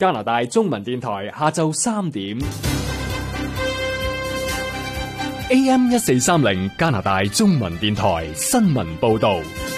加拿大中文電台下晝3點。AM 1430加拿大中文電台新聞報道。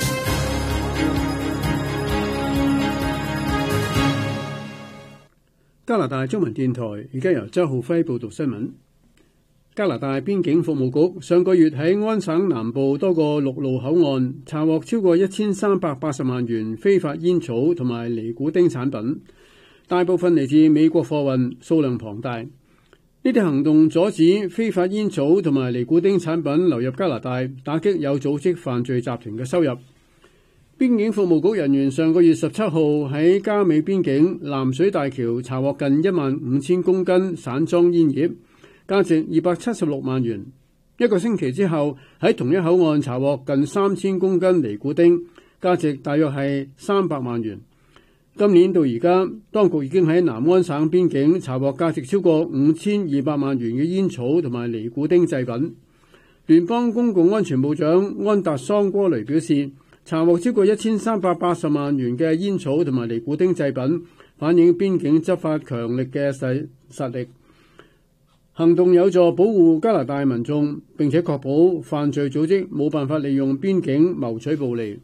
加拿大中文電台而家由周浩輝報道新聞。加拿大邊境服務局上個月喺安省南部多個陸路口岸查獲超過1380萬元非法煙草同埋尼古丁產品，大部分嚟自美國貨運，數量龐大。呢啲行動阻止非法煙草同埋尼古丁產品流入加拿大，打擊有組織犯罪集團嘅收入。邊境服務局人員上個月17號喺加美邊境南水大橋查獲近15000公斤散裝煙葉，價值276萬元。一個星期之後，喺同一口岸查獲近3000公斤尼古丁，價值大約係300萬元。今年到而家，當局已經喺南安省邊境查獲價值超過5200萬元嘅煙草同埋尼古丁製品。聯邦公共安全部長安達桑戈雷表示，查獲超過1380萬元嘅煙草同埋尼古丁製品，反映邊境執法強力嘅實力。行動有助保護加拿大民眾，並且確保犯罪組織冇辦法利用邊境謀取暴利。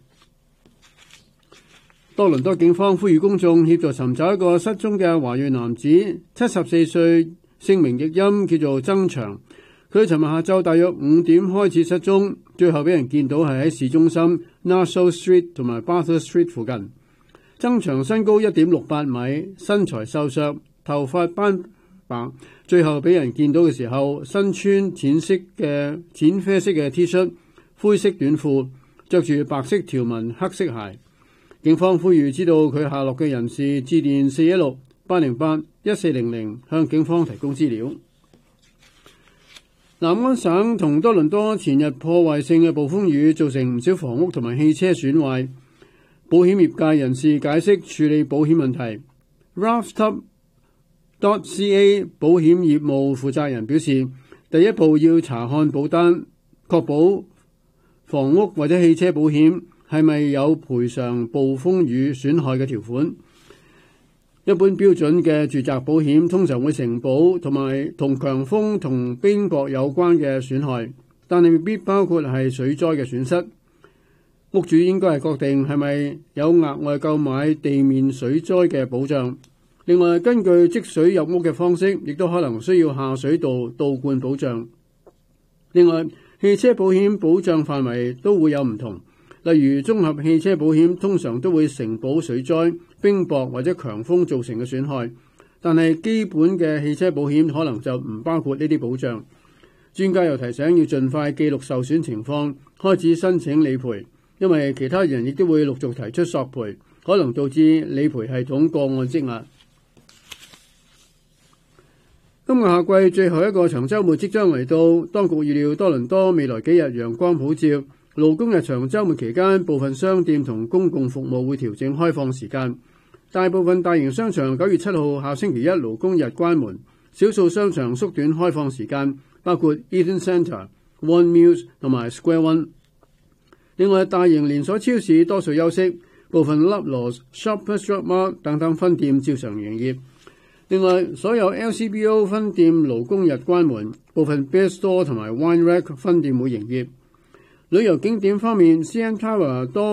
多倫多警方呼籲公眾協助尋找一個失蹤嘅華裔男子，74歲，姓名譯音叫做曾祥。佢尋日下晝大約5點開始失蹤，最後俾人見到係喺市中心 Nassau Street 同埋 Bathurst Street 附近。曾祥身高1.68米，身材瘦削，頭髮斑白。最後俾人見到嘅時候，身穿淺啡色嘅 T 恤、灰色短褲，着住白色條紋黑色鞋。警方呼籲知道佢下落嘅人士致電416-808-1400向警方提供資料。南安省同多倫多前日破壞性嘅暴風雨造成唔少房屋同埋汽車損壞。保險業界人士解釋處理保險問題。Raftup.ca 保險業務負責人表示，第一步要查看保單，確保房屋或者汽車保險係咪有賠償暴風雨損害嘅條款。一般標準嘅住宅保險通常會承保同強風同冰雹有關嘅損害，但係未必包括係水災嘅損失。屋主應該係確定係咪有額外購買地面水災嘅保障。另外，根據積水入屋嘅方式，亦都可能需要下水道倒灌保障。另外，汽車保險保障範圍都會有唔同。例如，綜合汽車保險通常都會承保水災、冰雹或者強風造成嘅損害，但係基本嘅汽車保險可能就唔包括呢啲保障。專家又提醒要盡快記錄受損情況，開始申請理賠，因為其他人亦都會陸續提出索賠，可能導致理賠系統個案積壓。今個夏季最後一個長週末即將嚟到，當局預料多倫多未來幾日陽光普照。勞工日長週末期間，部分商店同公共服務會調整開放時間。大部分大型商場9月7號下星期一勞工日關門，少數商場縮短開放時間，包括 Eaton Centre、One Mills 同埋 Square One。另外，大型連鎖超市多數休息，部分 Loblaws、Shoppers Drug Mart 等等分店照常營業。另外，所有 LCBO 分店勞工日關門，部分 Bear Store 同埋 Wine Rack 分店會營業。旅遊景點方面，CN Tower 多